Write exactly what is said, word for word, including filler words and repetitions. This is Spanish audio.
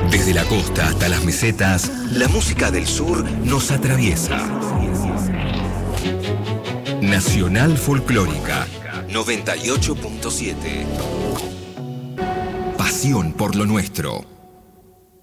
Desde la costa hasta las mesetas, la música del sur nos atraviesa. Nacional Folclórica noventa y ocho punto siete. Pasión por lo nuestro.